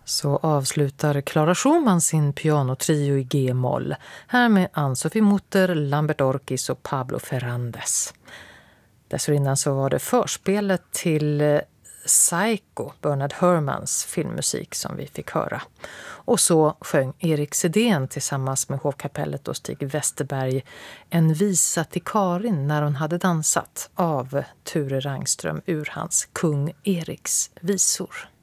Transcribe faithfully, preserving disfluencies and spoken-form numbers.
Så avslutar Clara Schumann sin pianotrio i G-moll. Här med Ann-Sofie Mutter, Lambert Orkis och Pablo Ferrandes. Dessförinnan så var det förspelet till Psycho, Bernard Herrmanns filmmusik som vi fick höra. Och så sjöng Erik Sedén tillsammans med hovkapellet och Stig Westerberg en visa till Karin när hon hade dansat av Ture Rangström ur hans Kung Eriks visor.